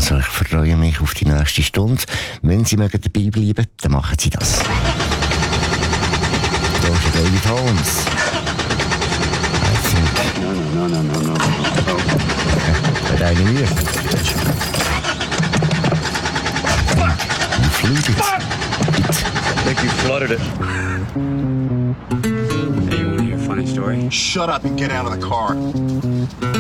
Also, ich freue mich auf die nächste Stunde. Wenn Sie mögen dabei bleiben, dann machen Sie das. Da ist David Holmes. No. Hat eine Mühe. Fliegt. I think you flooded it. Hey, you want to hear a funny story? Shut up and get out of the car.